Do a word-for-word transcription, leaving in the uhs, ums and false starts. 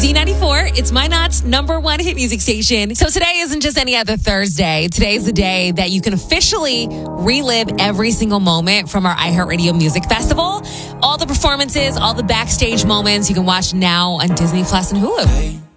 Z ninety-four, it's My Knots number one hit music station. So today isn't just any other Thursday. Today is the day that you can officially relive every single moment from our iHeartRadio Music Festival. All the performances, all the backstage moments you can watch now on Disney Plus and Hulu.